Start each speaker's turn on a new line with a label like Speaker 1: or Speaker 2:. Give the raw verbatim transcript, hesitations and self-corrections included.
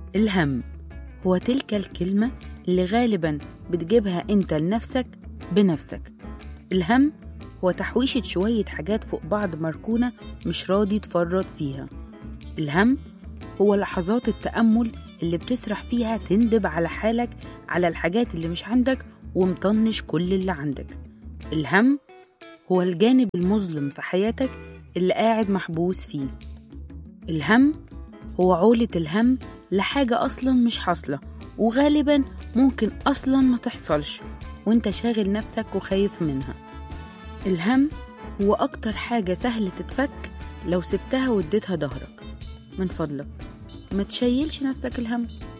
Speaker 1: الهم هو تلك الكلمة اللي غالباً بتجيبها أنت لنفسك بنفسك. الهم هو تحويشة شوية حاجات فوق بعض مركونة مش راضي تفرط فيها. الهم هو لحظات التأمل اللي بتسرح فيها تندب على حالك، على الحاجات اللي مش عندك ومطنش كل اللي عندك. الهم هو الجانب المظلم في حياتك اللي قاعد محبوس فيه. الهم هو عولة الهم لحاجة أصلا مش حاصلة، وغالبا ممكن أصلا ما تحصلش وانت شاغل نفسك وخايف منها. الهم هو أكتر حاجة سهل تتفك لو سبتها واديتها ظهرك. من فضلك ما تشيلش نفسك الهم.